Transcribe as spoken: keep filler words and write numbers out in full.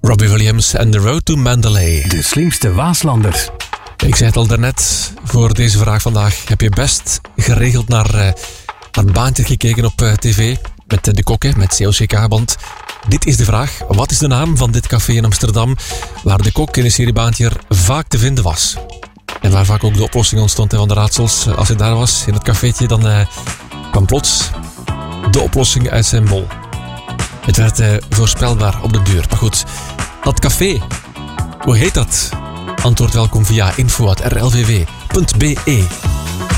Robbie Williams en The Road to Mandalay. De slimste Waaslanders. Ik zei het al daarnet, voor deze vraag vandaag heb je best geregeld naar, uh, naar het baantje gekeken op uh, tv. Met uh, de kokken, met C O C K, want dit is de vraag. Wat is de naam van dit café in Amsterdam, waar de kok in de serie Baantje vaak te vinden was? En waar vaak ook de oplossing ontstond hè, van de raadsels. Als hij daar was, in het cafeetje, dan uh, kwam plots de oplossing uit zijn mol. Het werd uh, voorspelbaar op de duur. Maar goed, dat café, hoe heet dat? Antwoord welkom via info at r l v v punt b e.